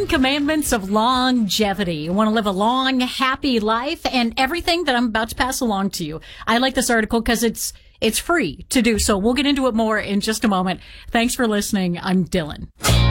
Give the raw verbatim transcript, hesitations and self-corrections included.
Ten Commandments of Longevity. You want to live a long, happy life, and everything that I'm about to pass along to you. I like this article because it's it's free to do so. We'll get into it more in just a moment. Thanks for listening. I'm Dylan.